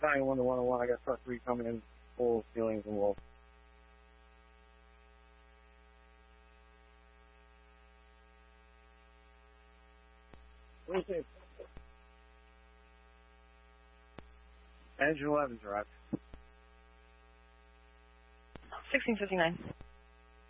91 to 101. I got truck 3 coming in full ceilings and walls. What do you think? Engine 11's arrived. 1659.